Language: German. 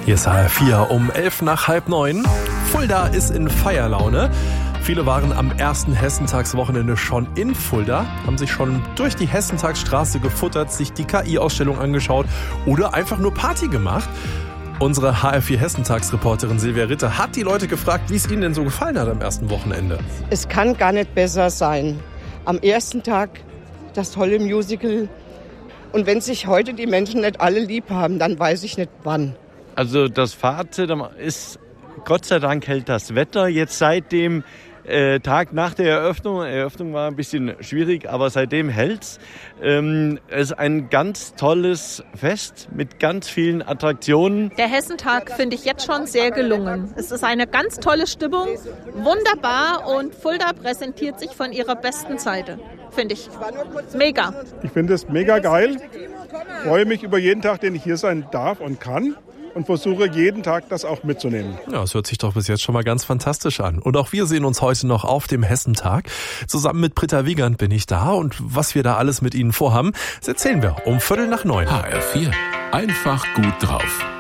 Hier ist HR4 um 8:11. Fulda ist in Feierlaune. Viele waren am ersten Hessentagswochenende schon in Fulda, haben sich schon durch die Hessentagsstraße gefuttert, sich die KI-Ausstellung angeschaut oder einfach nur Party gemacht. Unsere HR4 Hessentagsreporterin Silvia Ritter hat die Leute gefragt, wie es ihnen denn so gefallen hat am ersten Wochenende. Es kann gar nicht besser sein. Am ersten Tag das tolle Musical. Und wenn sich heute die Menschen nicht alle lieb haben, dann weiß ich nicht wann. Also das Fazit ist, Gott sei Dank hält das Wetter jetzt seit dem Tag nach der Eröffnung. Die Eröffnung war ein bisschen schwierig, aber seitdem hält's. Es ist ein ganz tolles Fest mit ganz vielen Attraktionen. Der Hessentag finde ich jetzt schon sehr gelungen. Es ist eine ganz tolle Stimmung, wunderbar, und Fulda präsentiert sich von ihrer besten Seite. Finde ich mega. Ich finde es mega geil. Freue mich über jeden Tag, den ich hier sein darf und kann. Und versuche jeden Tag das auch mitzunehmen. Ja, es hört sich doch bis jetzt schon mal ganz fantastisch an. Und auch wir sehen uns heute noch auf dem Hessentag. Zusammen mit Britta Wiegand bin ich da, und was wir da alles mit Ihnen vorhaben, das erzählen wir um 8:45. HR4, einfach gut drauf.